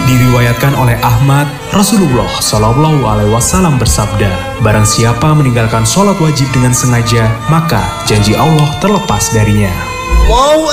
Diriwayatkan oleh Ahmad, Rasulullah Shallallahu Alaihi Wasallam bersabda, barang siapa meninggalkan sholat wajib dengan sengaja, maka janji Allah terlepas darinya. Allahu